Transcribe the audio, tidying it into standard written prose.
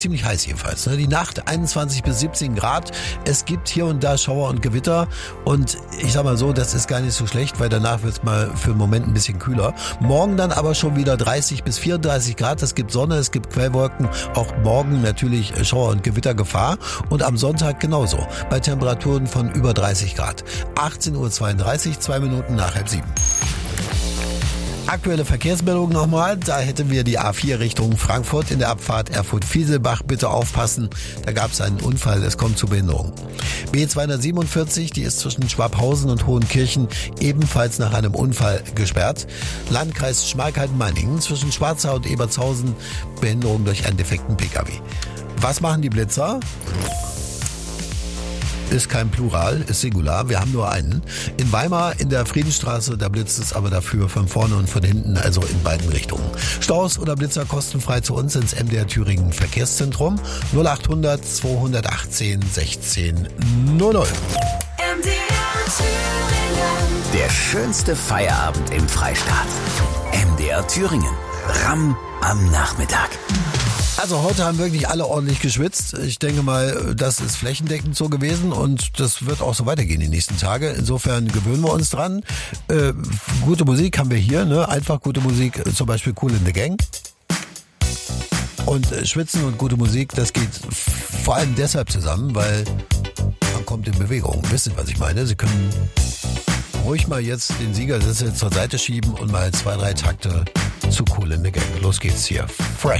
ziemlich heiß jedenfalls. Die Nacht 21 bis 17 Grad. Es gibt hier und da Schauer und Gewitter. Und ich sag mal so, das ist gar nicht so schlecht, weil danach wird es mal für einen Moment ein bisschen kühler. Morgen dann aber schon wieder 30 bis 34 Grad. Es gibt Sonne, es gibt Quellwolken. Auch morgen natürlich Schauer- und Gewittergefahr. Und am Sonntag genauso. Bei Temperaturen von über 30 Grad. 18:32 Uhr, 2 Minuten nach 6:30. Aktuelle Verkehrsmeldungen nochmal. Da hätten wir die A4 Richtung Frankfurt in der Abfahrt Erfurt-Fieselbach. Bitte aufpassen, da gab es einen Unfall, es kommt zu Behinderung. B247, die ist zwischen Schwabhausen und Hohenkirchen ebenfalls nach einem Unfall gesperrt. Landkreis Schmalkalden-Meiningen zwischen Schwarzau und Ebertshausen, Behinderung durch einen defekten Pkw. Was machen die Blitzer? Ist kein Plural, ist Singular. Wir haben nur einen. In Weimar in der Friedensstraße, da blitzt es aber dafür von vorne und von hinten, also in beiden Richtungen. Staus oder Blitzer kostenfrei zu uns ins MDR Thüringen Verkehrszentrum 0800 218 16 00. Der schönste Feierabend im Freistaat. MDR Thüringen. Ramm am Nachmittag. Also heute haben wirklich alle ordentlich geschwitzt. Ich denke mal, das ist flächendeckend so gewesen und das wird auch so weitergehen die nächsten Tage. Insofern gewöhnen wir uns dran. Gute Musik haben wir hier, ne? Einfach gute Musik, zum Beispiel Kool in the Gang. Und Schwitzen und gute Musik, das geht vor allem deshalb zusammen, weil man kommt in Bewegung. Wisst ihr, was ich meine? Sie können ruhig mal jetzt den Siegersitz zur Seite schieben und mal 2, 3 Takte zu Kool in the Gang. Los geht's hier. Fresh.